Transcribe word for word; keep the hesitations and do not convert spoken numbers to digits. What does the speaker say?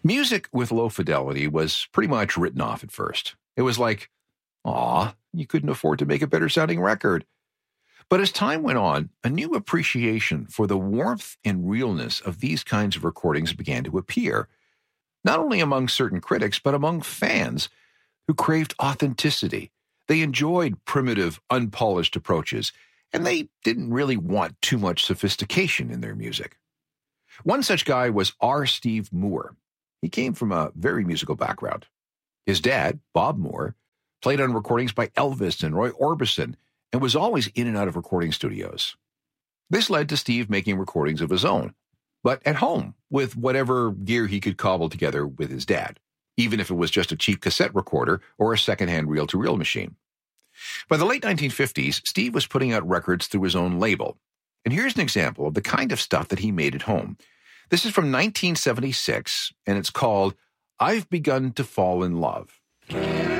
Music with low fidelity was pretty much written off at first. It was like, aw, you couldn't afford to make a better sounding record. But as time went on, a new appreciation for the warmth and realness of these kinds of recordings began to appear, not only among certain critics, but among fans who craved authenticity. They enjoyed primitive, unpolished approaches, and they didn't really want too much sophistication in their music. One such guy was R. Steve Moore. He came from a very musical background. His dad, Bob Moore, played on recordings by Elvis and Roy Orbison and was always in and out of recording studios. This led to Steve making recordings of his own, but at home with whatever gear he could cobble together with his dad, even if it was just a cheap cassette recorder or a secondhand reel-to-reel machine. By the late nineteen fifties, Steve was putting out records through his own label. And here's an example of the kind of stuff that he made at home. This is from nineteen seventy-six, and it's called I've Begun to Fall in Love.